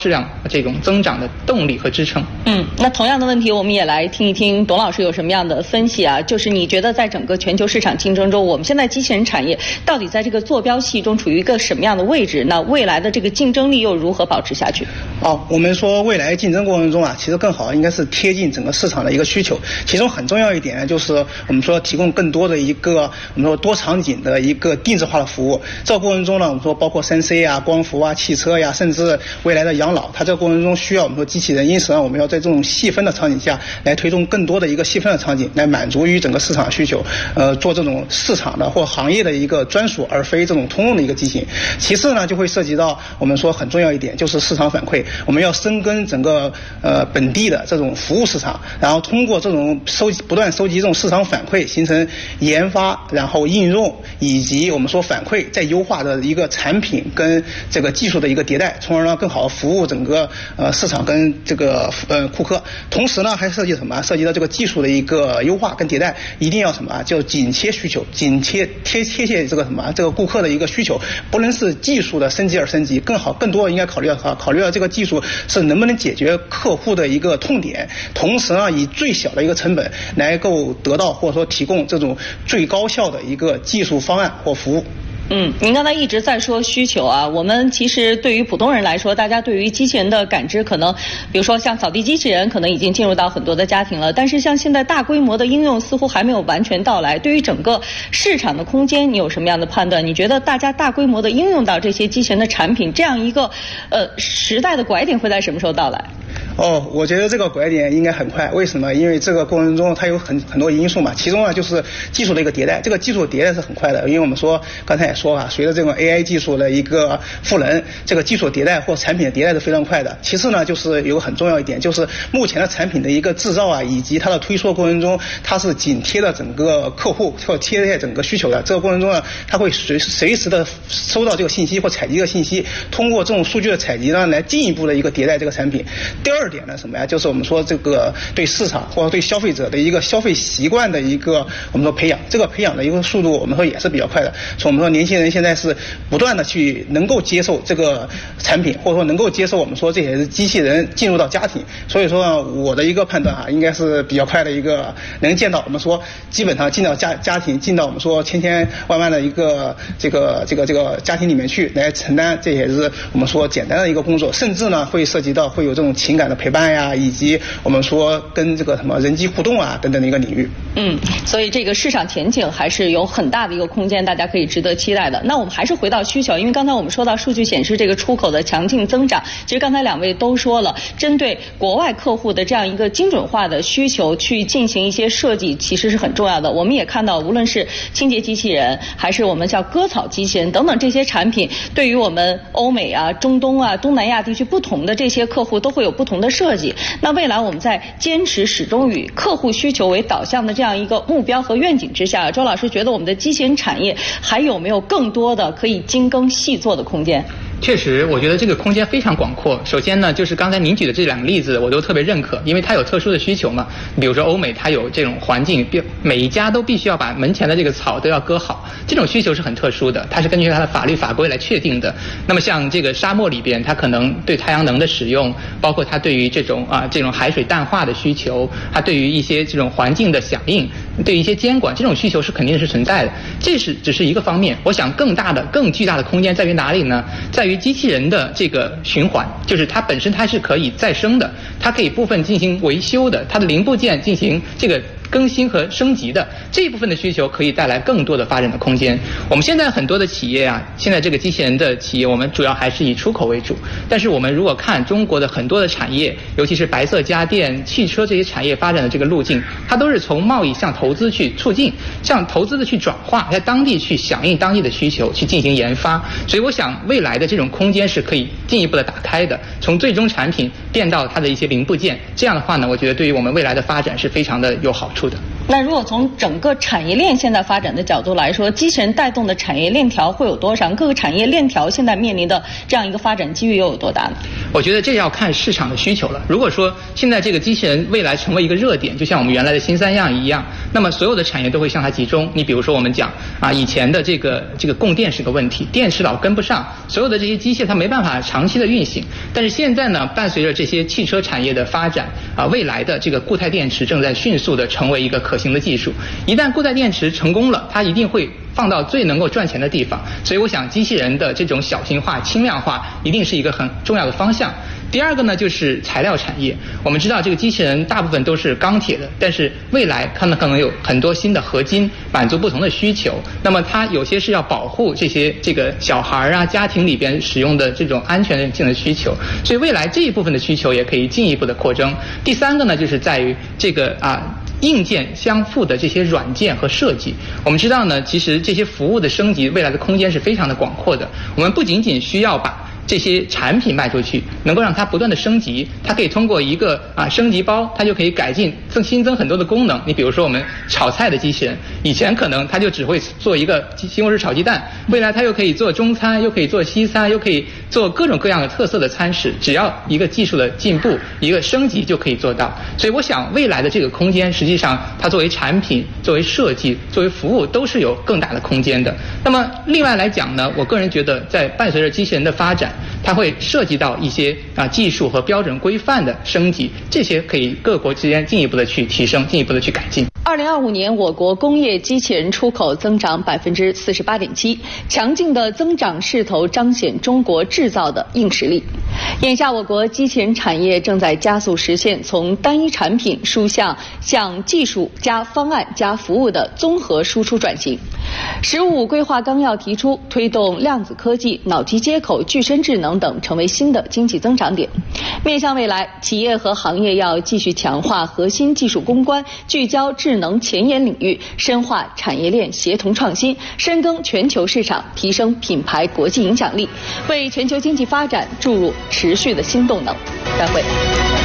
质量这种增长的动力和支撑。 那同样的问题，我们也来听一听董老师有什么样的分析啊？就是你觉得在整个全球市场竞争中，我们现在机器人产业到底在这个坐标系中处于一个什么样的位置？那未来的这个竞争力又如何保持下去？ 我们说未来竞争过程中啊，其实更好应该是贴近整个市场的一个需求。其中很重要一点就是我们说提供更多的一个我们说多场景的一个定制化的服务。这个过程中呢，我们说包括3C 啊、光伏啊、汽车呀，甚至未来的养老，它这个过程中需要我们说机器人，因此呢，我们要在这种细分的场景下来推动更多的一个细分的场景，来满足于整个市场需求，做这种市场的或行业的一个专属，而非这种通用的一个机型。其次呢，就会涉及到我们说很重要一点，就是市场反馈，我们要深耕整个本地的这种服务市场，然后通过这种不断收集这种市场反馈，形成研发，然后应用以及我们说反馈再优化的一个产品跟这个技术的一个迭代，从而呢更好服务整个市场跟这个顾客。同时呢，还涉及什么？涉及到这个技术的一个优化跟迭代，一定要什么？就紧贴需求，紧贴切这个什么？这个顾客的一个需求，不能是技术的升级而升级，更多应该考虑到这个技术是能不能解决客户的一个痛点，同时呢以最小的一个成本来够得到或者说提供这种最高效的一个技术方案或服务。 您刚才一直在说需求啊，我们其实对于普通人来说，大家对于机器人的感知可能，比如说像扫地机器人，可能已经进入到很多的家庭了，但是像现在大规模的应用似乎还没有完全到来。对于整个市场的空间，你有什么样的判断？你觉得大家大规模的应用到这些机器人的产品，这样一个时代的拐点会在什么时候到来？ 我觉得这个拐点应该很快。为什么？因为这个过程中它有很多因素嘛，其中呢就是技术的一个迭代。这个技术迭代是很快的，因为我们说刚才也说了，随着这种 AI 技术的一个赋能，这个技术迭代或产品的迭代是非常快的。其次呢，就是有个很重要一点，就是目前的产品的一个制造啊，以及它的推出的过程中，它是紧贴了整个客户或贴贴整个需求的。这个过程中呢，它会随时的收到这个信息或采集这个信息，通过这种数据的采集呢，来进一步的一个迭代这个产品。第二点呢，什么呀？就是我们说这个对市场或者对消费者的一个消费习惯的一个我们说培养，这个培养的一个速度，我们说也是比较快的。所以我们说年轻人现在是不断的去能够接受这个产品，或者说能够接受我们说这些机器人进入到家庭。所以说呢，我的一个判断应该是比较快的一个，能见到我们说基本上进到家庭，进到我们说千万的一个这个家庭里面去，来承担这也是我们说简单的一个工作，甚至呢会涉及到会有这种情感的陪伴呀，以及我们说跟这个什么人机互动啊等等的一个领域。 所以这个市场前景还是有很大的一个空间，大家可以值得期待的。那我们还是回到需求，因为刚才我们说到数据显示这个出口的强劲增长，其实刚才两位都说了，针对国外客户的这样一个精准化的需求去进行一些设计，其实是很重要的。我们也看到，无论是清洁机器人，还是我们叫割草机器人等等这些产品，对于我们欧美啊、中东啊、东南亚地区不同的这些客户都会有不同的设计。那未来我们在坚持始终以客户需求为导向的这样一个目标和愿景之下，周老师觉得我们的机器人产业还有没有更多的可以精耕细作的空间？ 确实，我觉得这个空间非常广阔。首先呢，就是刚才您举的这两个例子，我都特别认可，因为它有特殊的需求嘛。比如说欧美，它有这种环境，每一家都必须要把门前的这个草都要割好，这种需求是很特殊的，它是根据它的法律法规来确定的。那么像这个沙漠里边，它可能对太阳能的使用，包括它对于这种海水淡化的需求，它对于一些这种环境的响应，对于一些监管，这种需求是肯定是存在的。这是只是一个方面。我想更巨大的空间在于哪里呢？在于机器人的这个循环，就是它本身它是可以再生的，它可以部分进行维修的，它的零部件进行这个更新和升级的，这一部分的需求可以带来更多的发展的空间。我们现在很多的企业啊，现在这个机器人的企业，我们主要还是以出口为主。但是我们如果看中国的很多的产业，尤其是白色家电、汽车这些产业发展的这个路径，它都是从贸易向投资去促进，向投资的去转化，在当地去响应当地的需求，去进行研发。所以我想未来的这种空间是可以进一步的打开的，从最终产品变到它的一些零部件。这样的话呢，我觉得对于我们未来的发展是非常的有好处的。 那如果从整个产业链现在发展的角度来说，机器人带动的产业链条会有多长？各个产业链条现在面临的这样一个发展机遇又有多大呢？ 我觉得这要看市场的需求了。如果说现在这个机器人未来成为一个热点，就像我们原来的新三样一样，那么所有的产业都会向它集中。你比如说我们讲以前的这个供电是个问题，电池老跟不上，所有的这些机械它没办法长期的运行。但是现在呢，伴随着这些汽车产业的发展未来的这个固态电池正在迅速的成为一个可行的技术。一旦固态电池成功了，它一定会放到最能够赚钱的地方。所以我想机器人的这种小型化、轻量化一定是一个很重要的方向。第二个呢，就是材料产业。我们知道这个机器人大部分都是钢铁的，但是未来可能有很多新的合金，满足不同的需求。那么它有些是要保护这个小孩家庭里边使用的这种安全性的需求，所以未来这一部分的需求也可以进一步的扩增。第三个呢，就是在于这个硬件相互的这些软件和设计。我们知道呢，其实这些服务的升级未来的空间是非常的广阔的。我们不仅仅需要把这些产品卖出去，能够让它不断的升级，它可以通过一个升级包，它就可以改进新增很多的功能。你比如说我们炒菜的机器人，以前可能它就只会做一个西红柿炒鸡蛋，未来它又可以做中餐，又可以做西餐，又可以做各种各样的特色的餐食，只要一个技术的进步，一个升级就可以做到。所以我想未来的这个空间，实际上它作为产品、作为设计、作为服务都是有更大的空间的。那么另外来讲呢，我个人觉得在伴随着机器人的发展，它会涉及到一些技术和标准规范的升级，这些可以各国之间进一步的去提升，进一步的去改进。 2025年，我国工业机器人出口增长48.7%，强劲的增长势头彰显中国制造的硬实力。眼下，我国机器人产业正在加速实现从单一产品输向技术加方案加服务的综合输出转型。“15规划纲要”提出，推动量子科技、脑机接口、具身智能等成为新的经济增长点。面向未来，企业和行业要继续强化核心技术攻关，聚焦智能前沿领域，深化产业链协同创新，深耕全球市场，提升品牌国际影响力，为全球经济发展注入持续的新动能。再会。